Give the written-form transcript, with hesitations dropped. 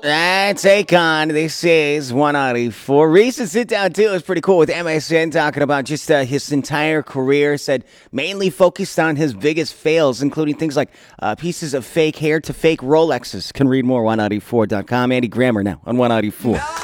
That's Akon. This is 194. Recent sit down, too, is pretty cool with MSN talking about just his entire career. Said mainly focused on his biggest fails, including things like pieces of fake hair to fake Rolexes. Can read more 194.com. Andy Grammer now on 194.